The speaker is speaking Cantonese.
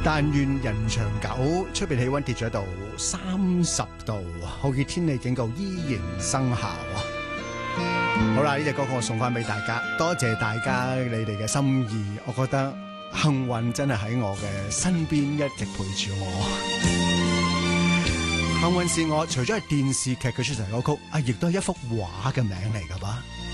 但願人長久，出邊氣溫跌咗到30度，酷熱天氣警告依然生效啊！好啦，呢隻歌曲我送翻俾大家，多謝大家你哋嘅心意，我覺得幸運真係喺我嘅身邊一直陪住我。幸運是我，除咗係電視劇嘅出題歌曲，亦都係一幅畫嘅名嚟噶吧。